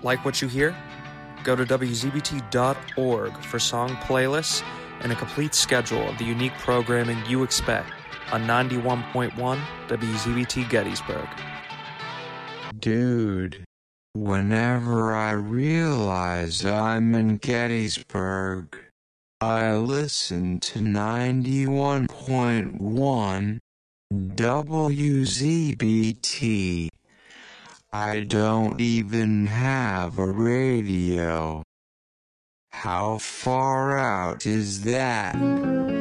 Like what you hear? Go to WZBT.org for song playlists and a complete schedule of the unique programming you expect on 91.1 WZBT Gettysburg. Dude, whenever I realize I'm in Gettysburg, I listen to 91.1 WZBT. I don't even have a radio. How far out is that?